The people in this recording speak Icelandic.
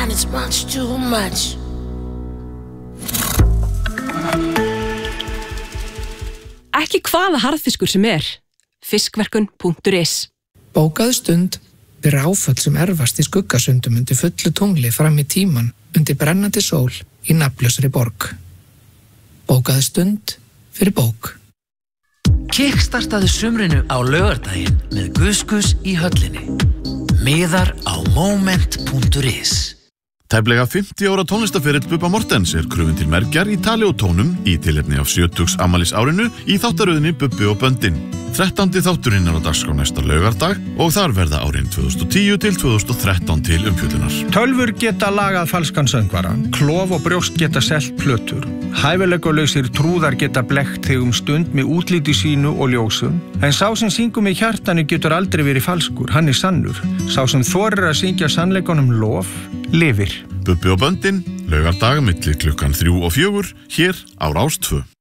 and it's much too much. Ekki hvaða harðfiskur sem fiskverkun.is. Bókaðu stund fyrir áföll sem erfast í skuggasundum undir fullu tungli fram í tíman undir brennandi sól í nafnlausri borg. Bókaðu stund fyrir bók. Kickstartaðu sumrinu á laugardaginn með Guskus í höllinni. Miðar á moment.is. Tæplega 50 ára tónlistaferill Bubba Mortens krufinn til mergjar í tali og tónum í tilefni af 70 afmælis árinu í þáttaröðinni Bubbi og böndin. 13. þátturinn á dagskrá næsta laugardag og þar verða árin 2010 til 2013 til umfjöllunar. Tölvur geta lagað falskan söngvara, klof og brjóst geta selt plötur, hæfileikalausir trúðar geta blekkt þig stund með útliti sínu og ljósum, en sá sem syngur með hjartanu getur aldrei verið falskur, hann sannur. Sá sem þorir að syngja sannleikunum lof, lifir. Bubbi og böndin, laugardag milli klukkan 3 og 4, hér á Rás 2.